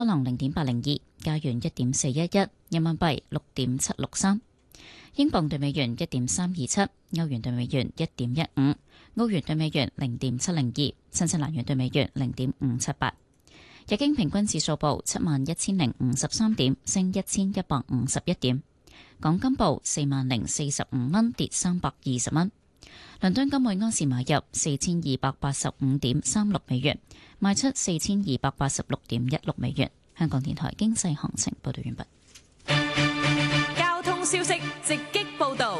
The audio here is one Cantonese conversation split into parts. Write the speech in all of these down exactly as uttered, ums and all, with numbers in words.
能零點八零二，加元一點四一一，人民幣六點七六三，英鎊對美元一點三二七，歐元對美元一點一五，澳元對美元零點七零二，新西蘭元對美元零點五七八。日經平均指數報七萬一千零五十三點，升一千一百五十一點。港金報四萬零四十五蚊，跌三百二十蚊。倫敦金每安士買入四千二百八十五點三六美元，賣出四千二百八十六點一六美元。香港電台經濟行情報道完畢。 交通消息直擊報道。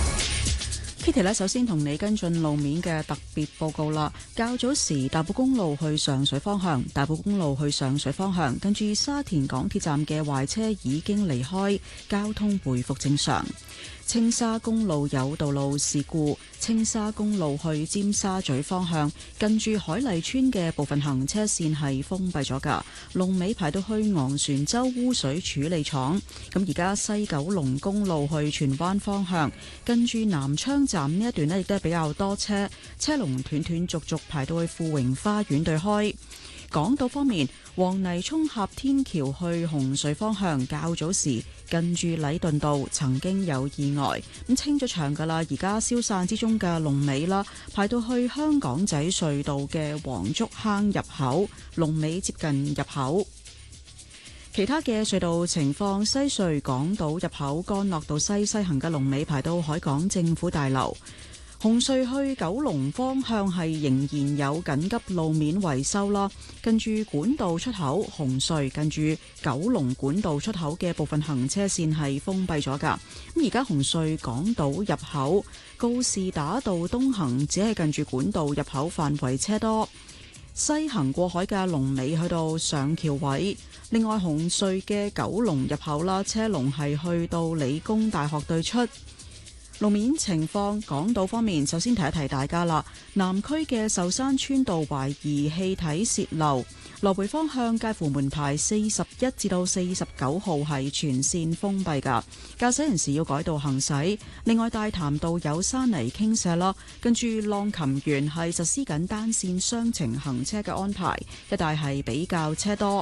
Kitty 咧，首先同你跟進路面嘅特別報告啦。較早時大埔公路去上水方向，大埔公路去上水方向，跟住沙田港鐵站嘅壞車已經離開，交通回復正常。青沙公路有道路事故，青沙公路去尖沙咀方向，近住海麗村嘅部分行車線係封閉咗㗎，龍尾排到去昂船洲污水處理廠。咁而家西九龍公路去荃灣方向，近住南昌站呢一段呢亦都係比較多車，車龍斷斷續續排到去富榮花園對開。港島方面，黃泥涌峽天橋去紅隧方向，較早時近住禮頓道曾經有意外，咁清咗場噶啦，而家消散之中嘅龍尾啦，排到去香港仔隧道嘅黃竹坑入口，龍尾接近入口。其他嘅隧道情況，西隧港島入口干諾道西西行嘅龍尾排到海港政府大樓。紅隧去九龍方向係仍然有緊急路面維修啦，跟住管道出口，紅隧近住九龍管道出口嘅部分行車線係封閉咗噶。咁而家紅隧港島入口告士打道東行只係近住管道入口範圍車多，西行過海嘅龍尾去到上橋位。另外紅隧嘅九龍入口啦，車龍係去到理工大學對出。路面情況，港島方面，首先提一提大家啦。南區嘅壽山村道懷疑氣體洩漏，來回方向介乎門牌四十一至到四十九號係全線封閉㗎，駕駛人士要改道行駛。另外，大潭道有山泥傾瀉啦，跟住浪琴園係實施緊單線雙程行車嘅安排，一帶係比較車多。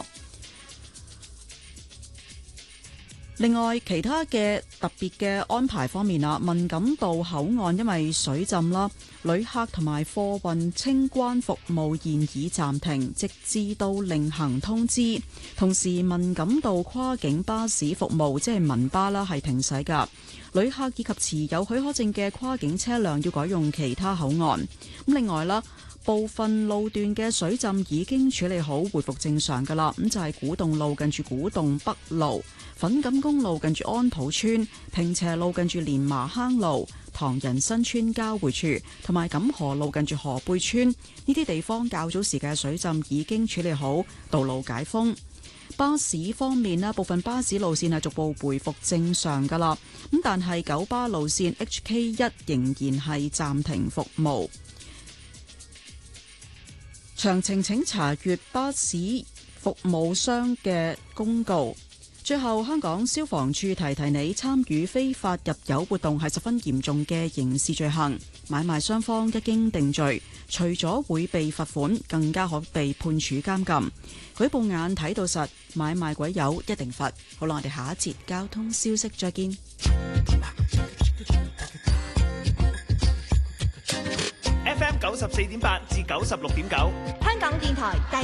另外，其他嘅特別嘅安排方面啊，文錦渡口岸因為水浸啦，旅客同埋貨運清關服務現已暫停，直至到另行通知。同時，文錦渡跨境巴士服務即係文巴啦，係停駛㗎。旅客以及持有許可證嘅跨境車輛要改用其他口岸。咁另外啦，部分路段嘅水浸已經處理好，回復正常㗎啦。咁就係古洞路近住古洞北路、粉錦公路近住安土村、坪輋路近住蓮麻坑路、唐人新村交匯處同埋錦河路近住河背村呢啲地方，較早時嘅水浸已經處理好，道路解封。巴士方面咧，部分巴士路線係逐步回復正常㗎啦。咁但係九巴路線 H K 一仍然係暫停服務。詳情請查閱巴士服務商嘅公告。最後，香港消防處提提你，參與非法入油活動係十分嚴重嘅刑事罪行。買賣雙方一經定罪，除咗會被罰款，更加可被判處監禁。舉報眼睇到實，買賣鬼友一定罰。好啦，我哋下一節交通消息再見。 F M 九十四點八至九十六點九， 香港電台第